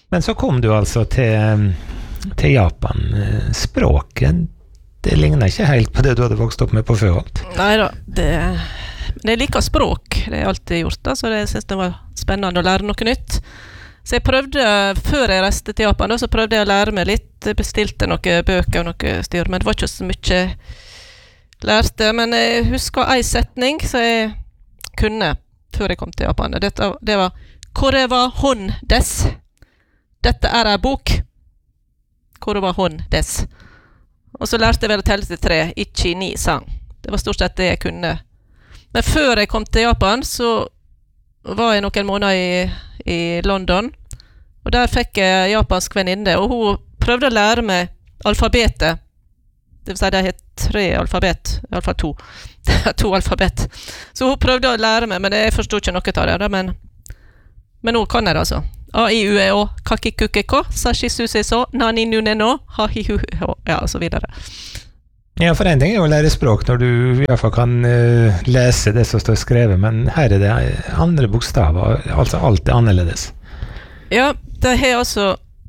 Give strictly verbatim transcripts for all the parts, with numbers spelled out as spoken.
Men så kom du altså til, til Japan. Språket, det ligner ikke helt på det du hadde vokst opp med på Føholt. Neida, det, det liker språk. Det har jeg alltid gjort da, så det synes det var spennende å lære noe nytt. Så jeg prøvde, før jeg reiste til Japan, da, så prøvde jeg å lære meg litt. Jeg bestilte noen bøker og noe styr, men det var ikke så mye lærte. Men jeg husker en setning som jeg kunne før jeg kom til Japan. Dette, det var «Kore wa hon des?» Dette er en bok. «Kore wa hon des?» Og så lærte jeg vel å telle til tre. Ichi, ni, sang. Det var stort sett det jeg kunne. Men før jeg kom til Japan, så var jeg noen måneder i, i London. Og der fikk jeg japansk venninne, og hun prøvde å lære meg alfabetet. Det vil si det het tre alfabet, i hvert fall to. Det er to alfabet. Så hun prøvde å lære meg, men jeg forstod ikke noe av det. Men, men nå kan jeg det altså. A, I, U, E, O, kakikukeko, sashi, susi, so, nani, nune, no, ha, hi, hu, ho, ja, og så videre. Ja, for en ting er jo å lære språk når du i hvert fall kan uh, lese det som står skrevet, men her er det andre bokstaver, altså alt er annerledes. Ja, det er altså,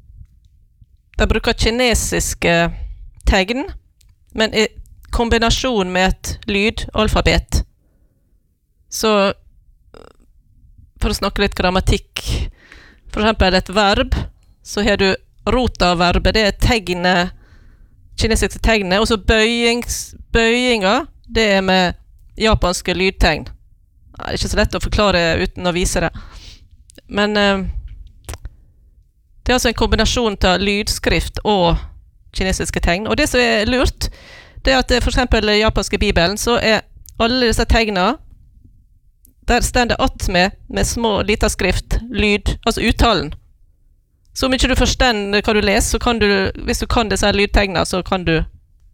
de bruker kinesiske tegn, men i kombinasjon med et lydalfabet. Så, for å snakke litt grammatikk, for eksempel et verb, så har du rota-verbet, det er tegnet, kinesiske tegnet, og så bøyings, bøyinga, det er med japanske lydtegn. Det er ikke så lett å forklare uten å vise det. Men eh, det er altså en kombinasjon av lydskrift og kinesiske tegn. Og det som er lurt, det er at for eksempel i japanske bibelen, så er alle disse tegnene, der stender att med, med små, lita skrift, lyd, altså uttalen. Så om ikke du forstår hva du leser, så kan du, hvis du kan disse lydtegnene, så kan du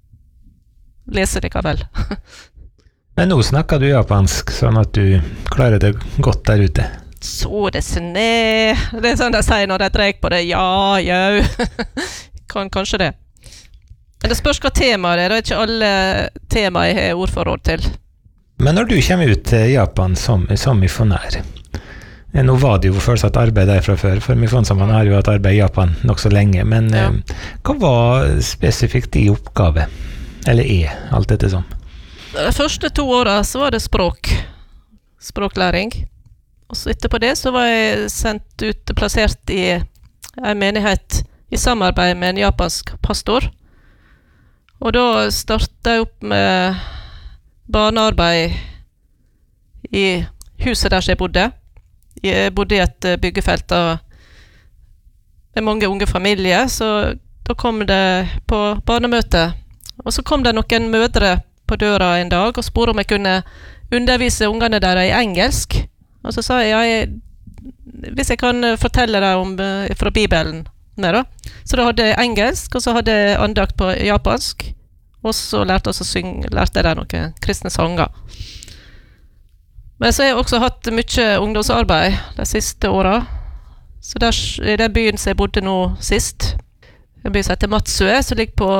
lese det likevel. Men nå snakker du japansk, sånn at du klarer det godt der ute. Så det sne. Det er sånn de sier når de dreier på det. Ja, jau. kan, kanskje det. Men det spørs hva tema det er. Det er ikke alle tema jeg har ordforråd til. Men når du kommer ut til Japan som, som misjonær, nå var det jo fortsatt arbeid der fra før, for misjonssambandet har jo hatt arbeid i Japan nok så lenge, men ja. eh, hva var spesifikt de oppgave? Eller er alt dette sånn? De første to årene så var det språk, språklæring. Og så etterpå det så var jeg sendt ut, plassert i en menighet i samarbeid med en japansk pastor. Og da startet jeg opp med barnearbeid i huset der jeg bodde. Jeg bodde i et byggefelt med mange unge familier, så da kom det på barnemøte. Og så kom det noen mødre på døra en dag og spurte om jeg kunne undervise ungene der i engelsk. Og så sa jeg, ja, jeg hvis jeg kan fortelle deg om fra Bibelen med da. Så da hadde jeg engelsk, og så hadde jeg andakt på japansk. Og så lærte jeg å synge, lærte jeg noen kristne sanger. Men så har jeg også hatt mye ungdomsarbeid de siste årene. Så der, i den byen som jeg bodde nå sist, en by som heter Matsue, som ligger på,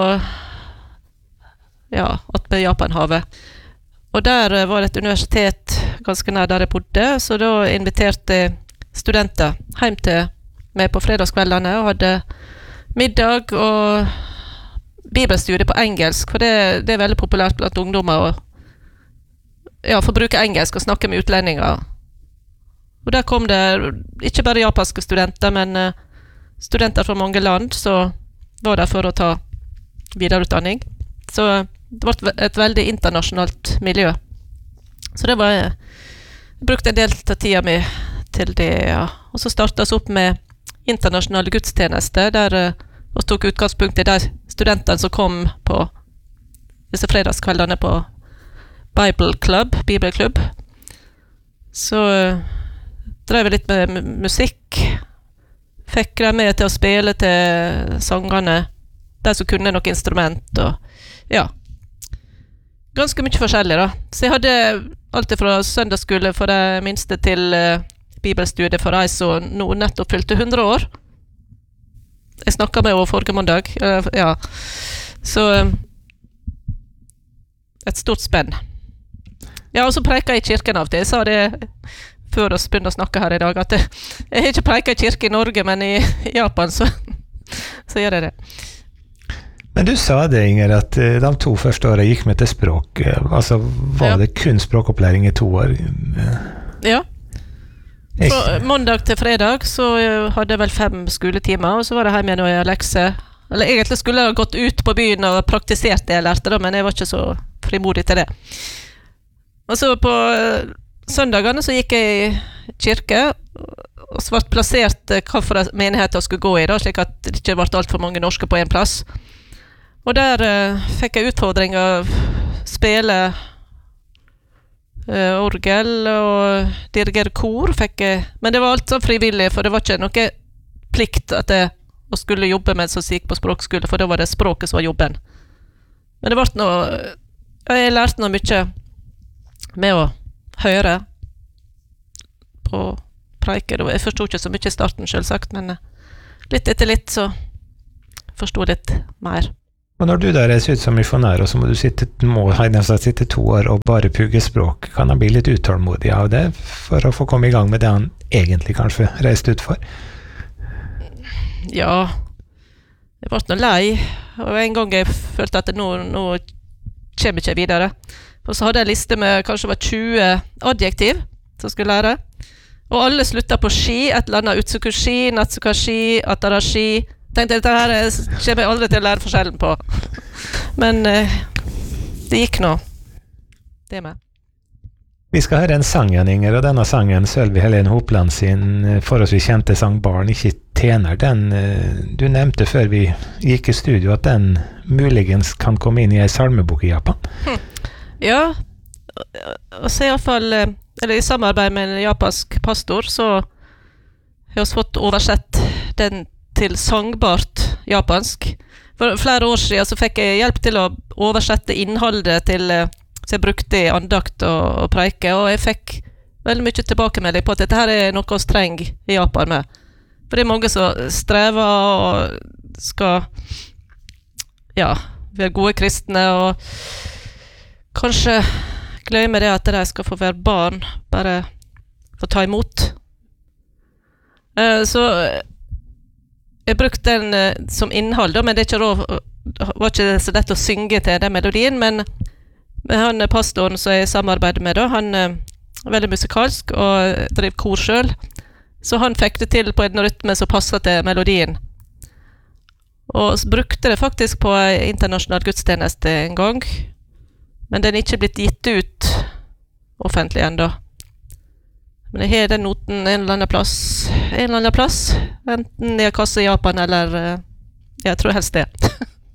ja, oppe i Japanhavet. Og der var det et universitet ganske nær der jeg bodde, så da inviterte jeg studenter hjem til meg på fredagskveldene og hadde middag og bibelstudie på engelsk, for det, det er veldig populært blant ungdommer å ja, få bruke engelsk og snakke med utlendinger. Og der kom det ikke bare japanske studenter, men uh, studenter fra mange land som var der for å ta videreutdanning. Så det var et veldig internasjonalt miljø. Så det var jeg brukte en del av tida mi til det, ja. Og så startet vi opp med internasjonale gudstjenester, der uh, vi tok utgangspunkt i de studentene som kom på disse fredagskveldene på Bible Club, Bibelklubb. Så uh, drev jeg litt med m- musikk. Fikk dem med til å spille til sangene, de som kunne noe instrument, og ja. Ganske mye forskjellig da. Så jeg hadde alt fra søndagsskole for de minste til uh, bibelstudiet for de som nå nettopp fylte hundre år. Jeg snakket med henne forrige mandag. Uh, ja. Så uh, et stort spenn. Ja, og så preker jeg i kirken av det. Jeg sa det før oss begynner å snakke her i dag, at jeg, jeg har ikke preiket i kirke i Norge, men i, i Japan så, så gjør jeg det. Men du sa det, Inger, at de to første årene gikk med til språk. Altså, var ja. det kun språkopplæring i to år? Ja. Fra mandag til fredag så hadde jeg vel fem skoletimer, og så var det hjemme igjen og jeg lekse. Eller egentlig skulle jeg ha gått ut på byen og praktisert det jeg lærte, da, men jeg var ikke så frimodig til det. Og så på søndagene så gikk jeg i kirke, og så ble plassert hva for menighet jeg skulle gå i, da, slik at det ikke ble alt for mange norske på en plass. Og der uh, fikk jeg utfordring av spille uh, orgel og dirigere kor, fikk jeg, men det var alt så frivillig, for det var ikke noe plikt at jeg skulle jobbe mens jeg gikk på språkskole, for da var det språket som var jobben. Men det ble noe, jeg lærte noe mye med å høre på preiker, og jeg forstod ikke så mye i starten selvsagt, men litt etter litt så forstod jeg litt mer. Og når du da reiser ut som misjonær, og så må du sitte, må sitte to år og bare pugge språk, kan han bli litt utålmodig av det for å få komme i gang med det han egentlig kanskje reiste ut for? Ja, jeg ble noe lei, og en gang jeg følte at nå, nå kommer jeg ikke videre. Og så hadde jeg en liste med kanskje var tjue adjektiv som jeg skulle lære, og alle sluttet på ski, et eller annet utsukushi, natsukashi, atarashi. Tenkte jeg, dette her kommer jeg aldri til å lære forskjellen på. Men eh, det gikk nå. Det med. Vi skal høre en sang, Jan Inger, og denne sangen, Sølvi Helene Hopland sin forholdsvis kjente sang Barn, ikke tjener. Den, du nevnte før vi gikk i studio at den muligens kan komme inn i en salmebok i Japan. Hm. Ja, og så i hvert fall, eller i samarbeid med en japansk pastor, så har vi fått oversett den til sangbart japansk. For flere år siden så fikk jeg hjelp til å oversette innholdet til, som jeg brukte i andakt og, og preike, og jeg fikk veldig mye tilbakemelding på at dette her er noe vi trenger i Japan med. For det er mange som strever og skal ja, være gode kristne, og kanskje glemme det at de skal få være barn, bare få ta imot. Uh, så jeg brukte den uh, som innhold, da, men det er ikke råd, var ikke så lett å synge til den melodien, men med han pastoren som jeg samarbeider med, da, han uh, er veldig musikalsk og driver kor selv, så han fikk det til på en rytme som passet til melodien. Og brukte det faktisk på en internasjonal gudstjeneste en gang, men den er ikke blitt gitt ut offentlig enda. Men jeg har den noten en eller annen plass, en eller annen plass, enten i en kasse i Japan eller, jeg tror helst det.